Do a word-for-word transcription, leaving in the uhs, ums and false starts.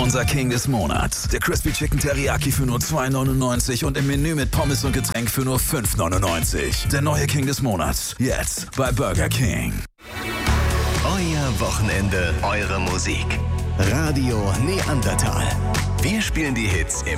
Unser King des Monats. Der Crispy Chicken Teriyaki für nur zwei neunundneunzig und im Menü mit Pommes und Getränk für nur fünf neunundneunzig. Der neue King des Monats. Jetzt bei Burger King. Euer Wochenende, eure Musik. Radio Neandertal. Wir spielen die Hits im